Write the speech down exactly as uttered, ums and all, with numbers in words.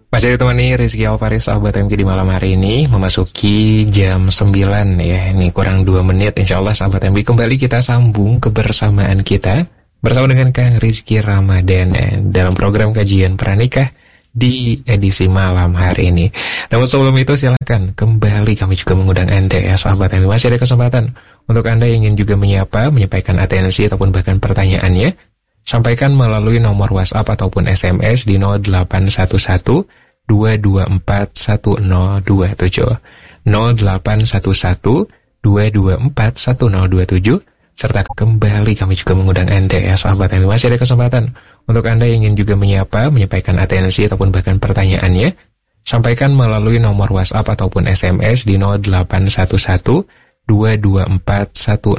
Masih ditemani Rizky Alfaris, sahabat M G di malam hari ini memasuki jam sembilan ya. Ini kurang dua menit, insya Allah sahabat M G kembali kita sambung kebersamaan kita bersama dengan Kang Rizky Ramadan dalam program kajian pranikah di edisi malam hari ini. Namun sebelum itu silakan kembali kami juga mengundang Anda ya sahabat M G. Masih ada kesempatan untuk Anda yang ingin juga menyapa, menyampaikan atensi ataupun bahkan pertanyaannya. Sampaikan melalui nomor WhatsApp ataupun S M S di nol delapan satu satu dua dua empat satu nol dua tujuh nol delapan satu satu dua dua empat satu nol dua tujuh. Serta kembali kami juga mengundang Anda ya sahabat yang masih ada kesempatan untuk Anda yang ingin juga menyapa, menyampaikan atensi ataupun bahkan pertanyaannya. Sampaikan melalui nomor WhatsApp ataupun S M S di nol delapan satu satu dua dua empat satu